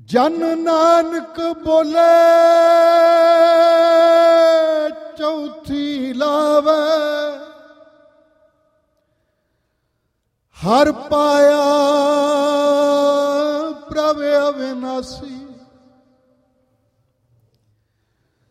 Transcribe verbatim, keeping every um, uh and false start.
ਜਨ ਨਾਨਕ ਬੋਲੇ ਚੌਥੀ ਲਾਵੇ, ਹਰ ਪਾਇਆ ਪ੍ਰਭ ਅਵਿਨਾਸੀ।